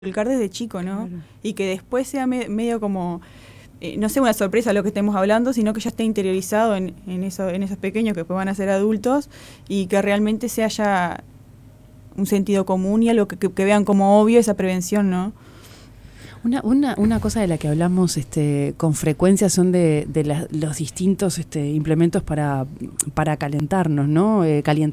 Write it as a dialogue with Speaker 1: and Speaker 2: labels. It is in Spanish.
Speaker 1: inculcar desde chico, ¿no?
Speaker 2: Claro.
Speaker 1: Y que después sea medio como, no sea una sorpresa lo que estemos hablando, sino que ya esté interiorizado en esos pequeños que después van a ser adultos y que realmente sea ya un sentido común y algo que vean como obvio esa prevención, ¿no?
Speaker 2: Una cosa de la que hablamos con frecuencia son de los distintos implementos para calentarnos, ¿no?